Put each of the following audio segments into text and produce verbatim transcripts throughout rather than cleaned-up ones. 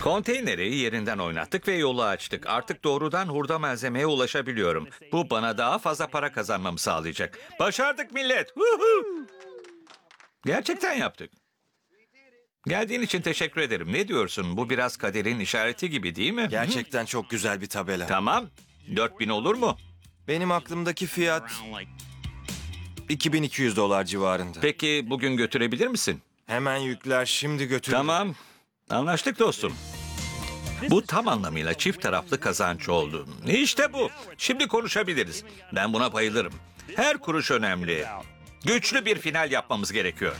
Konteyneri yerinden oynattık ve yolu açtık. Artık doğrudan hurda malzemeye ulaşabiliyorum. Bu bana daha fazla para kazanmamı sağlayacak. Başardık millet. Woohoo! Gerçekten yaptık. Geldiğin için teşekkür ederim. Ne diyorsun? Bu biraz kaderin işareti gibi değil mi? Gerçekten çok güzel bir tabela. Tamam. dört bin olur mu? Benim aklımdaki fiyat iki bin iki yüz dolar civarında. Peki bugün götürebilir misin? Hemen yükler, şimdi götür. Tamam. Anlaştık dostum. Bu tam anlamıyla çift taraflı kazanç oldu. İşte bu. Şimdi konuşabiliriz. Ben buna bayılırım. Her kuruş önemli. Güçlü bir final yapmamız gerekiyor.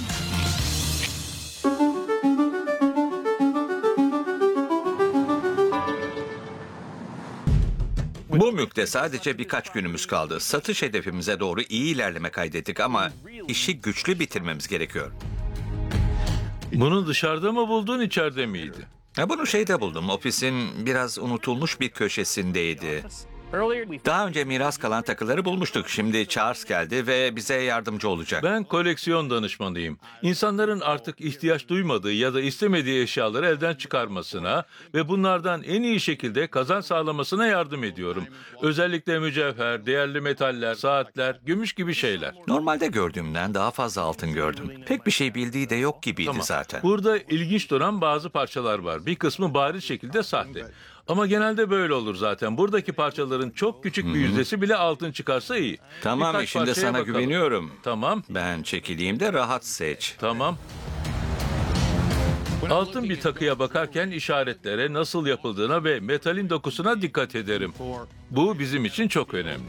Bu mülkte sadece birkaç günümüz kaldı. Satış hedefimize doğru iyi ilerleme kaydettik ama işi güçlü bitirmemiz gerekiyor. Bunu dışarıda mı buldun, içeride miydi? Ha, bunu şeyde buldum. Ofisin biraz unutulmuş bir köşesindeydi. Daha önce miras kalan takıları bulmuştuk. Şimdi Charles geldi ve bize yardımcı olacak. Ben koleksiyon danışmanıyım. İnsanların artık ihtiyaç duymadığı ya da istemediği eşyaları elden çıkarmasına ve bunlardan en iyi şekilde kazanç sağlamasına yardım ediyorum. Özellikle mücevher, değerli metaller, saatler, gümüş gibi şeyler. Normalde gördüğümden daha fazla altın gördüm. Pek bir şey bildiği de yok gibiydi Tamam. zaten. Burada ilginç duran bazı parçalar var. Bir kısmı bariz şekilde sahte. Ama genelde böyle olur zaten. Buradaki parçaların çok küçük bir yüzdesi bile altın çıkarsa iyi. Tamam, Birkaç şimdi parçaya sana bakalım. güveniyorum. Tamam, Ben çekileyim de rahat seç. tamam. Altın bir takıya bakarken işaretlere, nasıl yapıldığına ve metalin dokusuna dikkat ederim. Bu bizim için çok önemli.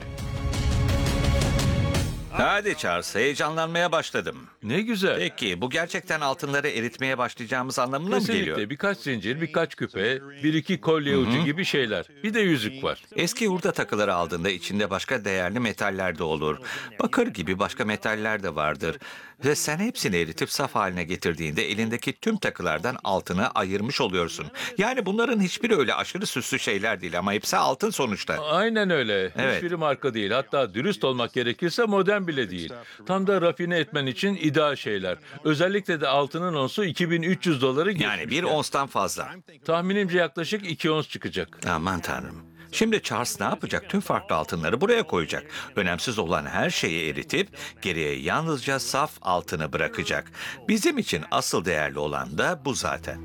Hadi Charles, heyecanlanmaya başladım. Ne güzel. Peki, bu gerçekten altınları eritmeye başlayacağımız anlamına mı geliyor? Kesinlikle birkaç zincir, birkaç küpe, bir iki kolye ucu gibi şeyler. Bir de yüzük var. Eski hurda takıları aldığında içinde başka değerli metaller de olur. Bakır gibi başka metaller de vardır. Ve sen hepsini eritip saf haline getirdiğinde elindeki tüm takılardan altını ayırmış oluyorsun. Yani bunların hiçbiri öyle aşırı süslü şeyler değil ama hepsi altın sonuçta. Aynen öyle. Evet. Hiçbiri marka değil. Hatta dürüst olmak gerekirse modern bile değil. Tam da rafine etmen için ideal şeyler. Özellikle de altının onsu iki bin üç yüz doları geçmiş. Yani bir onstan fazla. Tahminimce yaklaşık iki ons çıkacak. Aman tanrım. Şimdi Charles ne yapacak? Tüm farklı altınları buraya koyacak. Önemsiz olan her şeyi eritip geriye yalnızca saf altını bırakacak. Bizim için asıl değerli olan da bu zaten.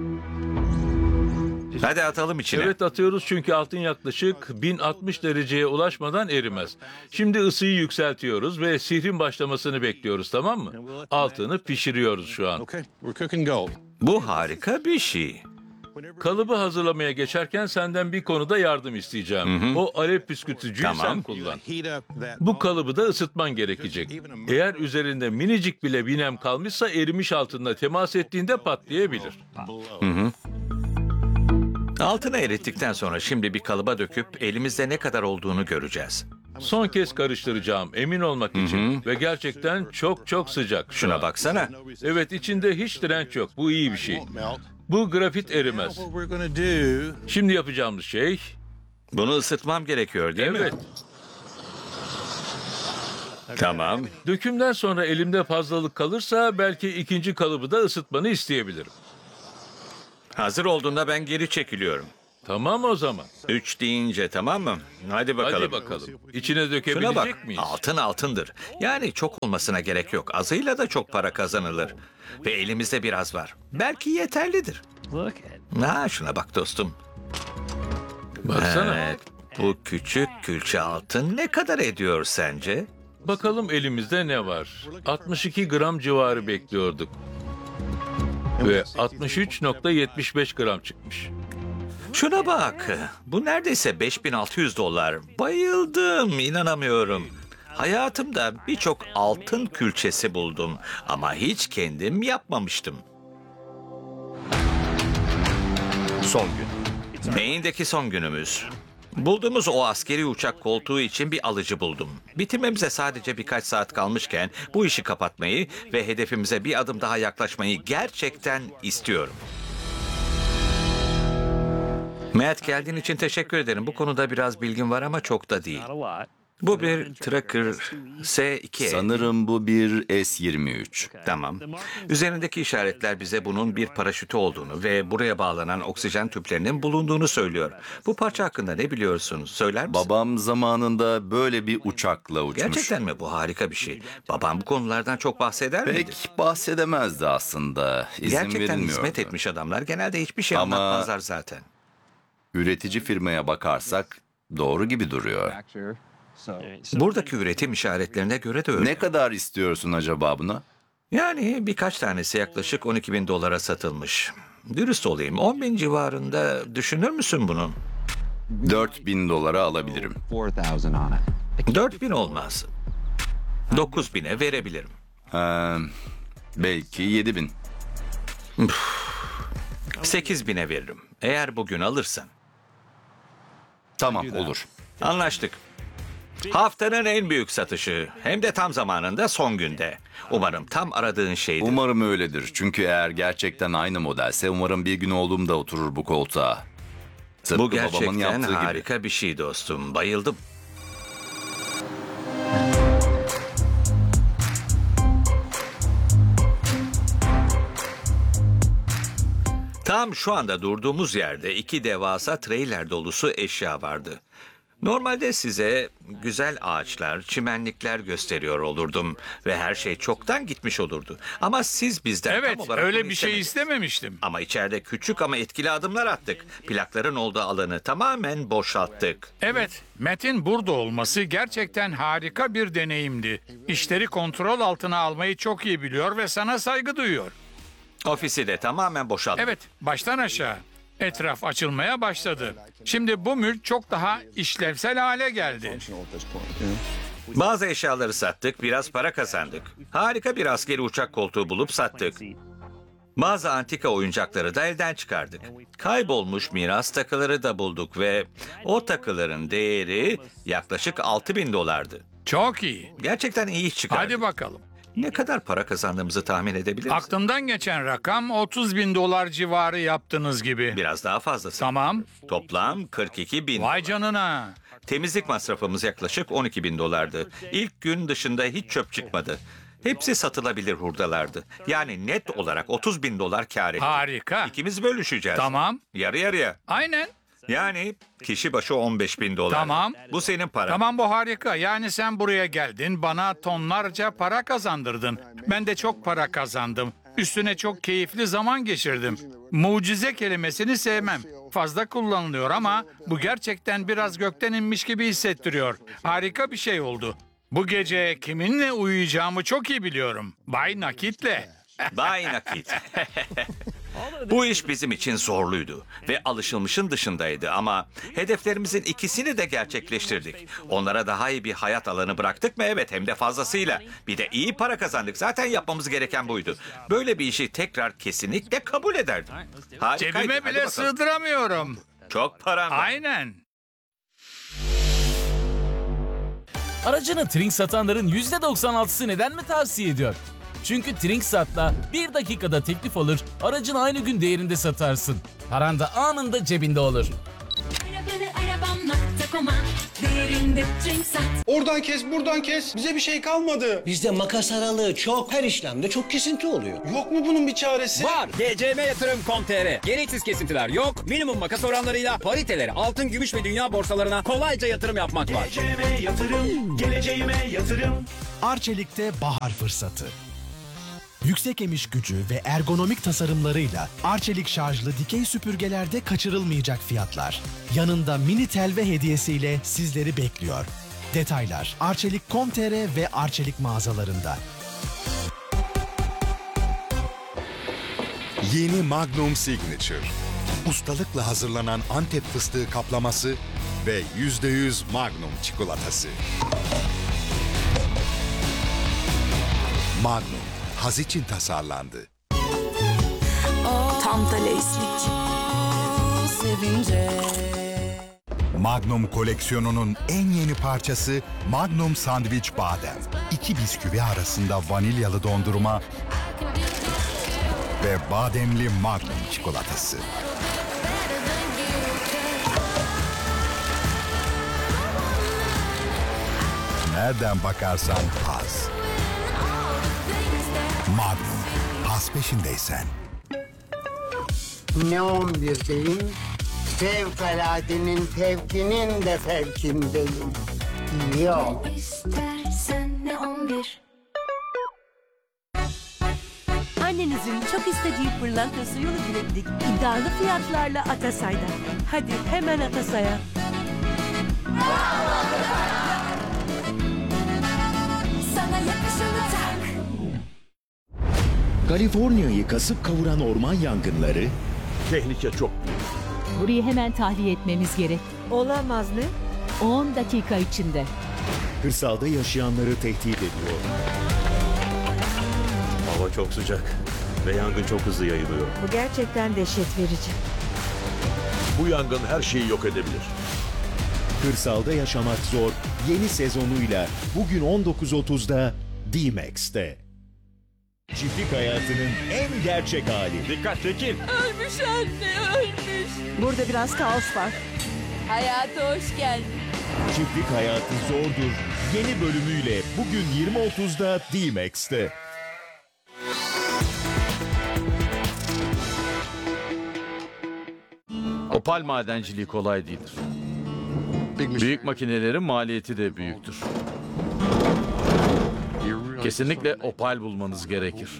Hadi atalım içine. Evet, atıyoruz çünkü altın yaklaşık bin altmış dereceye ulaşmadan erimez. Şimdi ısıyı yükseltiyoruz ve sihrin başlamasını bekliyoruz, tamam mı? Altını pişiriyoruz şu an. Okay, we're cooking gold. Bu harika bir şey. Kalıbı hazırlamaya geçerken senden bir konuda yardım isteyeceğim. O alev püskürtücüyü Tamam. sen kullan. Heat up that Bu kalıbı da ısıtman gerekecek. Eğer üzerinde minicik bile bir nem kalmışsa erimiş altınla temas ettiğinde patlayabilir. Altını erittikten sonra şimdi bir kalıba döküp elimizde ne kadar olduğunu göreceğiz. Son kez karıştıracağım emin olmak için ve gerçekten çok çok sıcak. şu Şuna an. baksana. Evet, içinde hiç direnç yok. Bu iyi bir şey. melt. Bu grafit erimez. What we're going to do Şimdi yapacağımız şey... Bunu ısıtmam gerekiyor değil Evet, mi? Tamam. dökümden sonra elimde fazlalık kalırsa belki ikinci kalıbı da ısıtmanı isteyebilirim. Hazır olduğunda ben geri çekiliyorum. Tamam o zaman. Üç deyince tamam mı? Hadi bakalım. Hadi bakalım. İçine Şuna dökebilecek bak. miyiz? Altın altındır. Yani çok olmasına gerek yok. Azıyla da çok para kazanılır. Ve elimizde biraz var. Belki yeterlidir. Ha, şuna bak dostum. Baksana. Evet. Bu küçük külçe altın ne kadar ediyor sence? Bakalım elimizde ne var? altmış iki gram civarı bekliyorduk. Ve altmış üç nokta yetmiş beş gram çıkmış. Şuna bak. Bu neredeyse beş bin altı yüz dolar. Bayıldım. İnanamıyorum. Hayatımda birçok altın külçesi buldum. Ama hiç kendim yapmamıştım. Son gün. Maine'deki son günümüz. Bulduğumuz o askeri uçak koltuğu için bir alıcı buldum. Bitirmemize sadece birkaç saat kalmışken bu işi kapatmayı ve hedefimize bir adım daha yaklaşmayı gerçekten istiyorum. Matt, geldiğin için teşekkür ederim. Bu konuda biraz bilgim var ama çok da değil. Bu bir Tracker S iki E. Sanırım bu bir S yirmi üç. Tamam. Üzerindeki işaretler bize bunun bir paraşütü olduğunu ve buraya bağlanan oksijen tüplerinin bulunduğunu söylüyor. Bu parça hakkında ne biliyorsunuz? Söyler misin? Babam zamanında böyle bir uçakla uçmuş. Gerçekten mi? Bu harika bir şey. Babam bu konulardan çok bahseder miydi? Pek bahsedemezdi aslında. İzin Gerçekten verilmiyordu. hizmet etmiş adamlar genelde hiçbir şey Ama- anlatmazlar zaten. Üretici firmaya bakarsak doğru gibi duruyor. Buradaki üretim işaretlerine göre de öyle. Ne kadar istiyorsun acaba buna? Yani birkaç tanesi yaklaşık on iki bin dolara satılmış. Dürüst olayım, on bin civarında düşünür müsün bunun? dört bin dolara alabilirim. four thousand on it. dört bin olmaz. dokuz bine verebilirim. Ee, belki yedi bin. sekiz bine veririm. Eğer bugün alırsan. Tamam, olur. Anlaştık. Haftanın en büyük satışı. Hem de tam zamanında son günde. Umarım tam aradığın şeydir. Umarım öyledir. Çünkü eğer gerçekten aynı modelse umarım bir gün oğlum da oturur bu koltuğa. Tıpkı Bu babamın gerçekten yaptığı gibi. harika bir şey dostum. Bayıldım. Tam şu anda durduğumuz yerde iki devasa trailer dolusu eşya vardı. Normalde size güzel ağaçlar, çimenlikler gösteriyor olurdum ve her şey çoktan gitmiş olurdu. Ama siz bizden Evet, tam olarak öyle bunu bir şey istemediniz. istememiştim. Ama içeride küçük ama etkili adımlar attık. Plakların olduğu alanı tamamen boşalttık. Evet, Matt'in burada olması gerçekten harika bir deneyimdi. İşleri kontrol altına almayı çok iyi biliyor ve sana saygı duyuyor. Ofisi de tamamen boşalttık. Evet, baştan aşağı. Etraf açılmaya başladı. Şimdi bu mülk çok daha işlevsel hale geldi. Bazı eşyaları sattık, biraz para kazandık. Harika bir askeri uçak koltuğu bulup sattık. Bazı antika oyuncakları da elden çıkardık. Kaybolmuş miras takıları da bulduk ve o takıların değeri yaklaşık altı bin dolardı. Çok iyi. Gerçekten iyi iş çıkardık. Hadi bakalım. Ne kadar para kazandığımızı tahmin edebilir misin? Aklımdan geçen rakam otuz bin dolar civarı yaptınız gibi. Biraz daha fazlası. Tamam. Toplam kırk iki bin. Vay canına. Temizlik masrafımız yaklaşık on iki bin dolardı. İlk gün dışında hiç çöp çıkmadı. Hepsi satılabilir hurdalardı. Yani net olarak otuz bin dolar kâr ettik. Harika. İkimiz bölüşeceğiz. Tamam. Yarı yarıya. Aynen. Yani kişi başı on beş bin dolar. Tamam. Bu senin paran. Tamam, bu harika. Yani sen buraya geldin, bana tonlarca para kazandırdın. Ben de çok para kazandım. Üstüne çok keyifli zaman geçirdim. Mucize kelimesini sevmem. Fazla kullanılıyor ama bu gerçekten biraz gökten inmiş gibi hissettiriyor. Harika bir şey oldu. Bu gece kiminle uyuyacağımı çok iyi biliyorum. Bay Nakit'le. Bay nakit. Bu iş bizim için zorluydu ve alışılmışın dışındaydı ama hedeflerimizin ikisini de gerçekleştirdik. Onlara daha iyi bir hayat alanı bıraktık mı? Evet, hem de fazlasıyla. Bir de iyi para kazandık. Zaten yapmamız gereken buydu. Böyle bir işi tekrar kesinlikle kabul ederdim. Harikaydı. Cebime Hadi bile bakalım. sığdıramıyorum. Çok param var. Aynen. Aracını Trink satanların yüzde doksan altısı neden mi tavsiye ediyor? Çünkü Trinksat'la bir dakikada teklif alır, aracını aynı gün değerinde satarsın. Paran da anında cebinde olur. Arabanı arabam nokta com'a değerinde Trinksat. Oradan kes, buradan kes. Bize bir şey kalmadı. Bizde makas aralığı çok, her işlemde çok kesinti oluyor. Yok mu bunun bir çaresi? Var. D C M yatırım nokta com nokta tr. Gereksiz kesintiler yok. Minimum makas oranlarıyla pariteleri altın, gümüş ve dünya borsalarına kolayca yatırım yapmak var. D C M yatırım, geleceğime yatırım. Arçelik'te bahar fırsatı. Yüksek emiş gücü ve ergonomik tasarımlarıyla Arçelik şarjlı dikey süpürgelerde kaçırılmayacak fiyatlar. Yanında mini telve hediyesiyle sizleri bekliyor. Detaylar arçelik nokta com nokta tr ve Arçelik mağazalarında. Yeni Magnum Signature. Ustalıkla hazırlanan Antep fıstığı kaplaması ve yüzde yüz Magnum çikolatası. Magnum, haz için tasarlandı. Tam da Leyslik. Sevince. Magnum koleksiyonunun en yeni parçası Magnum Sandviç Badem. İki bisküvi arasında vanilyalı dondurma ve bademli Magnum çikolatası. nereden bakarsan haz. Magnum, haz peşindeysen. Ne on birdeyim, fevkaladenin fevkinin de fevkindeyim. Yok. Ne istersen ne on bir. Annenizin çok istediği pırlanta suyunu bileklik iddialı fiyatlarla Atasay'da. Hadi hemen Atasay'a. Sana yakışanı tak. Kaliforniya'yı kasıp kavuran orman yangınları... Tehlike çok büyük. Burayı hemen tahliye etmemiz gerek. Olamaz mı? on dakika içinde. Kırsalda yaşayanları tehdit ediyor. Hava çok sıcak ve yangın çok hızlı yayılıyor. Bu gerçekten dehşet verici. Bu yangın her şeyi yok edebilir. Kırsalda yaşamak zor yeni sezonuyla bugün on dokuz otuzda D-Max'te. Çiftlik hayatının en gerçek hali. Dikkat çekil. Ölmüş anne, ölmüş. Burada biraz kaos var. Hayata hoş geldin. Çiftlik hayatı zordur. Yeni bölümüyle bugün yirmi otuzda D-Max'te. Opal madenciliği kolay değildir. Büyük makinelerin maliyeti de büyüktür. Kesinlikle opal bulmanız gerekir.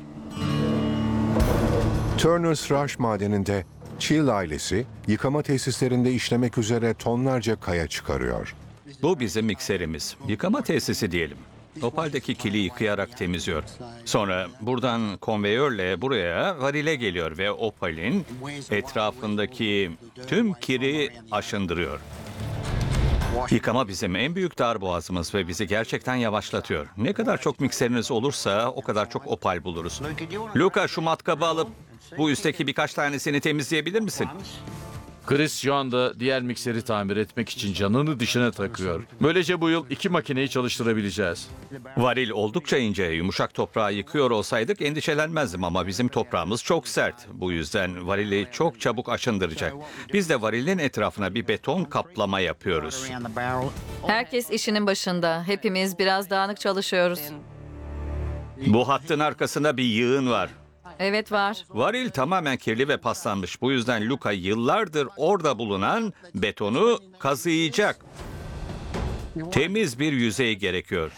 Turner's Rush madeninde Chill ailesi yıkama tesislerinde işlemek üzere tonlarca kaya çıkarıyor. Bu bizim mikserimiz. Yıkama tesisi diyelim. Opaldeki kili yıkayarak temizliyor. Sonra buradan konveyörle buraya varile geliyor ve opalin etrafındaki tüm kiri aşındırıyor. Yıkama bizim en büyük darboğazımız ve bizi gerçekten yavaşlatıyor. Ne kadar çok mikseriniz olursa o kadar çok opal buluruz. Luka, şu matkabı alıp bu üstteki birkaç tanesini temizleyebilir misin? Chris şu anda diğer mikseri tamir etmek için canını dişine takıyor. Böylece bu yıl iki makineyi çalıştırabileceğiz. Varil oldukça ince. Yumuşak toprağı yıkıyor olsaydık endişelenmezdim ama bizim toprağımız çok sert. Bu yüzden varili çok çabuk aşındıracak. Biz de varilin etrafına bir beton kaplama yapıyoruz. Herkes işinin başında. Hepimiz biraz dağınık çalışıyoruz. Bu hattın arkasında bir yığın var. Evet var. Varil tamamen kirli ve paslanmış. Bu yüzden Luka yıllardır orada bulunan betonu kazıyacak. Temiz bir yüzey gerekiyor.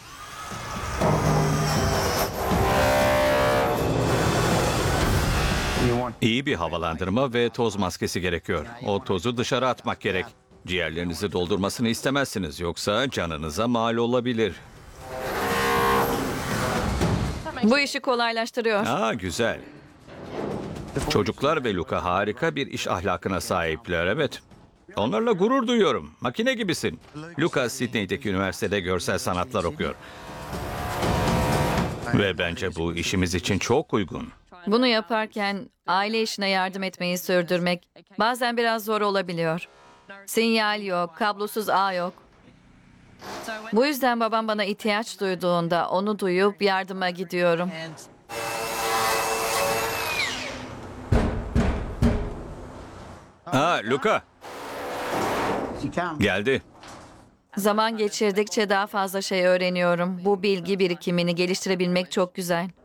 İyi bir havalandırma ve toz maskesi gerekiyor. O tozu dışarı atmak gerek. Ciğerlerinizi doldurmasını istemezsiniz. Yoksa canınıza mal olabilir. Bu işi kolaylaştırıyor. Aa, güzel. Çocuklar ve Luka harika bir iş ahlakına sahipler, evet. Onlarla gurur duyuyorum. Makine gibisin. Luka, Sydney'deki üniversitede görsel sanatlar okuyor. Ve bence bu işimiz için çok uygun. Bunu yaparken aile işine yardım etmeyi sürdürmek bazen biraz zor olabiliyor. Sinyal yok, kablosuz ağ yok. Bu yüzden babam bana ihtiyaç duyduğunda onu duyup yardıma gidiyorum. Aa, Luka. Geldi. Zaman geçirdikçe daha fazla şey öğreniyorum. Bu bilgi birikimini geliştirebilmek çok güzel.